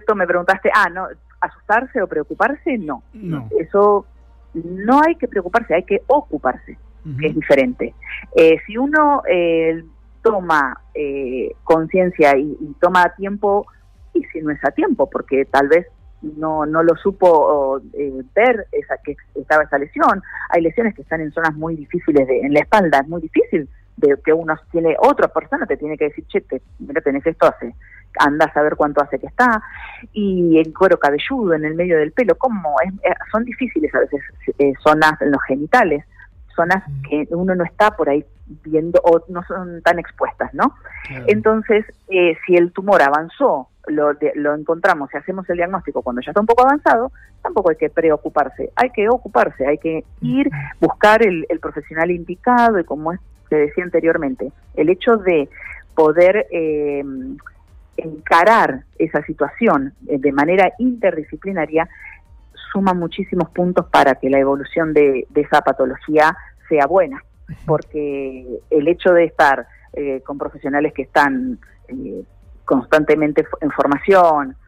respecto, me preguntaste, no, ¿asustarse o preocuparse? No. Eso no hay que preocuparse, hay que ocuparse, que es diferente. Si uno toma conciencia y toma tiempo, y si no es a tiempo, porque tal vez no lo supo ver que estaba esa lesión. Hay lesiones que están en zonas muy difíciles en la espalda, es muy difícil de que uno tiene, otra persona te tiene que decir, che, mira, tenés esto, anda a saber cuánto hace que está, y en cuero cabelludo, en el medio del pelo, ¿cómo? Son difíciles a veces zonas en los genitales, zonas que uno no está por ahí viendo o no son tan expuestas, ¿no? Claro. Entonces, si el tumor avanzó, lo encontramos y hacemos el diagnóstico cuando ya está un poco avanzado, tampoco hay que preocuparse, hay que ocuparse, hay que ir, buscar el profesional indicado, y como te decía anteriormente, el hecho de poder encarar esa situación de manera interdisciplinaria suma muchísimos puntos para que la evolución de esa patología sea buena, porque el hecho de estar con profesionales que están constantemente en formación,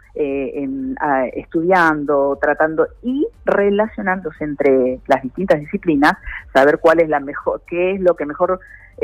estudiando, tratando y relacionándose entre las distintas disciplinas, saber cuál es la mejor, qué es lo que mejor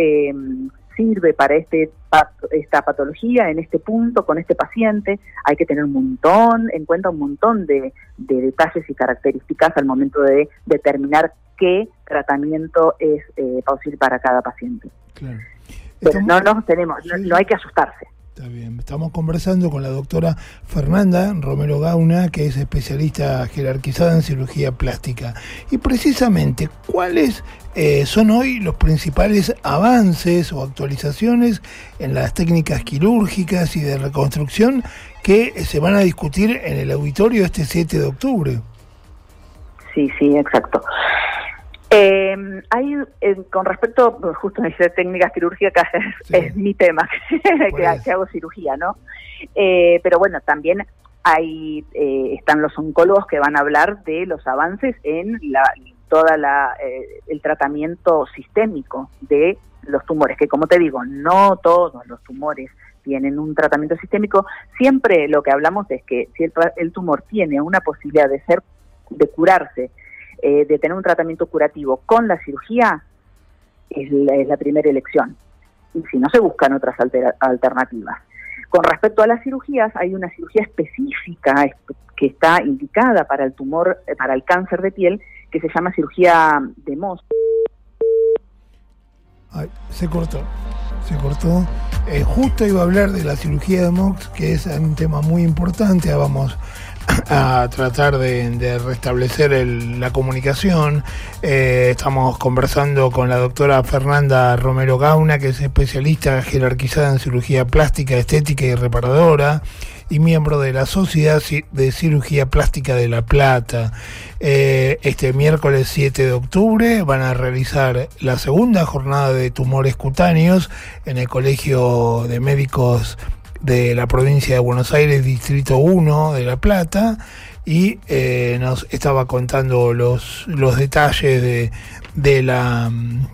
sirve para esta patología en este punto, con este paciente. Hay que tener en cuenta un montón de detalles y características al momento de determinar qué tratamiento es posible para cada paciente. Claro. Pero no hay que asustarse. Está bien, estamos conversando con la doctora Fernanda Romero Gauna, que es especialista jerarquizada en cirugía plástica. Y precisamente, ¿cuáles son hoy los principales avances o actualizaciones en las técnicas quirúrgicas y de reconstrucción que se van a discutir en el auditorio este 7 de octubre? Sí, exacto. Hay, con respecto, justo a decir técnicas quirúrgicas, es mi tema, que hago cirugía, ¿no? Pero bueno, también están los oncólogos que van a hablar de los avances en el tratamiento sistémico de los tumores, que como te digo, no todos los tumores tienen un tratamiento sistémico. Siempre lo que hablamos es que si el tumor tiene una posibilidad de curarse, de tener un tratamiento curativo con la cirugía, es la primera elección. Y si no, se buscan otras alternativas. Con respecto a las cirugías, hay una cirugía específica que está indicada para el tumor, para el cáncer de piel, que se llama cirugía de Mohs. Se cortó. Justo iba a hablar de la cirugía de Mohs, que es un tema muy importante. Vamos a tratar de restablecer la comunicación. Estamos conversando con la doctora Fernanda Romero Gauna, que es especialista jerarquizada en cirugía plástica, estética y reparadora, y miembro de la Sociedad de Cirugía Plástica de La Plata. Este miércoles 7 de octubre van a realizar la segunda jornada de tumores cutáneos en el Colegio de Médicos de la provincia de Buenos Aires, Distrito 1 de La Plata, y nos estaba contando los detalles de la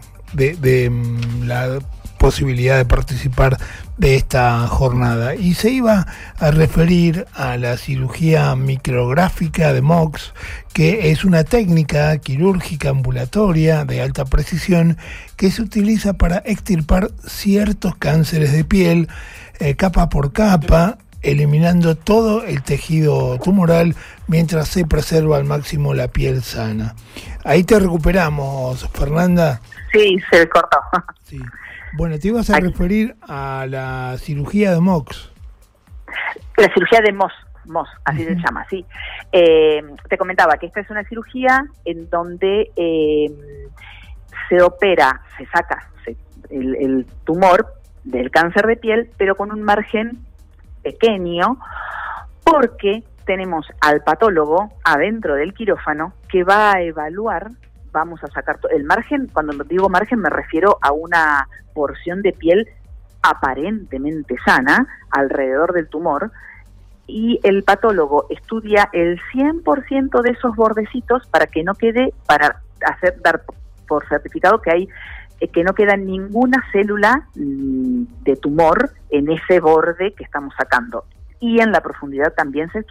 posibilidad de participar de esta jornada, y se iba a referir a la cirugía micrográfica de Mohs, que es una técnica quirúrgica ambulatoria de alta precisión que se utiliza para extirpar ciertos cánceres de piel capa por capa, eliminando todo el tejido tumoral mientras se preserva al máximo la piel sana. Ahí te recuperamos, Fernanda. Sí, se cortó. Sí. Bueno, te ibas a referir a la cirugía de Mohs. La cirugía de Mohs, así se llama, sí. Te comentaba que esta es una cirugía en donde se opera, se saca el tumor del cáncer de piel, pero con un margen pequeño, porque tenemos al patólogo adentro del quirófano que va a evaluar, vamos a sacar el margen. Cuando digo margen me refiero a una porción de piel aparentemente sana alrededor del tumor, y el patólogo estudia el 100% de esos bordecitos para que no quede, para dar por certificado que no queda ninguna célula de tumor en ese borde que estamos sacando. Y en la profundidad también se